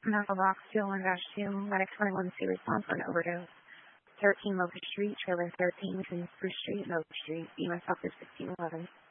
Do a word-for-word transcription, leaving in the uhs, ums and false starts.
Medical box two oh one dash two, Medic twenty-one C response for an overdose. thirteen Locust Street, trailer thirteen between Spruce Street and Oak Street, E M S office fifteen eleven.